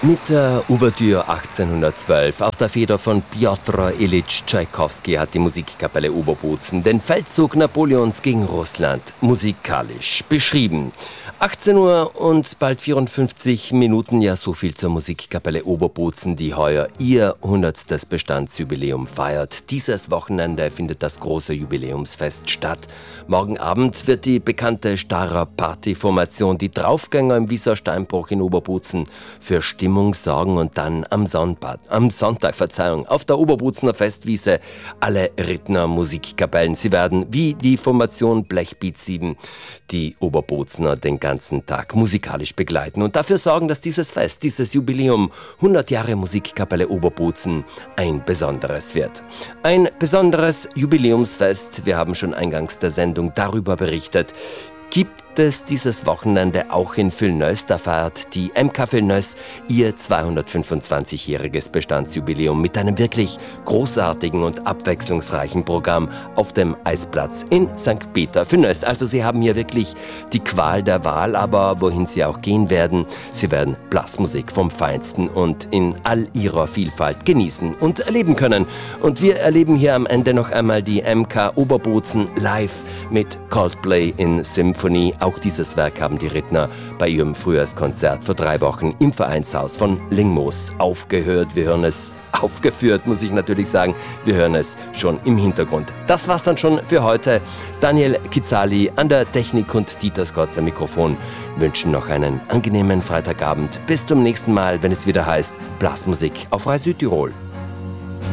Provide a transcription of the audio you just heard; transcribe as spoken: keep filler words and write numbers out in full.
Mit der Ouvertüre achtzehnhundertzwölf aus der Feder von Pjotr Ilytsch Tschaikowski hat die Musikkapelle Oberbozen den Feldzug Napoleons gegen Russland musikalisch beschrieben. achtzehn Uhr und bald vierundfünfzig Minuten, ja, so viel zur Musikkapelle Oberbozen, die heuer ihr hundertstes Bestandsjubiläum feiert. Dieses Wochenende findet das große Jubiläumsfest statt. Morgen Abend wird die bekannte Starer Partyformation, die Draufgänger im Wieser Steinbruch in Oberbozen, für Stimmung sorgen und dann am Sonntag, am Sonntag, Verzeihung, auf der Oberbozener Festwiese alle Rittner Musikkapellen. Sie werden wie die Formation Blechbeat sieben die Oberbozener den ganzen Tag musikalisch begleiten und dafür sorgen, dass dieses Fest, dieses Jubiläum hundert Jahre Musikkapelle Oberbozen ein besonderes wird. Ein besonderes Jubiläumsfest, wir haben schon eingangs der Sendung darüber berichtet, gibt es dieses Wochenende auch in Villeneuve. Da feiert die M K Villeneuve ihr zweihundertfünfundzwanzigjähriges Bestandsjubiläum mit einem wirklich großartigen und abwechslungsreichen Programm auf dem Eisplatz in Sankt Peter-Villeneuve. Also Sie haben hier wirklich die Qual der Wahl, aber wohin Sie auch gehen werden, Sie werden Blasmusik vom Feinsten und in all ihrer Vielfalt genießen und erleben können. Und wir erleben hier am Ende noch einmal die M K Oberbozen live mit Coldplay in Symphonie. Auch dieses Werk haben die Rittner bei ihrem Frühjahrskonzert vor drei Wochen im Vereinshaus von Lingmoos aufgehört. Wir hören es aufgeführt, muss ich natürlich sagen. Wir hören es schon im Hintergrund. Das war's dann schon für heute. Daniel Kizali an der Technik und Dieter Skotz am Mikrofon wünschen noch einen angenehmen Freitagabend. Bis zum nächsten Mal, wenn es wieder heißt Blasmusik auf Radio Südtirol.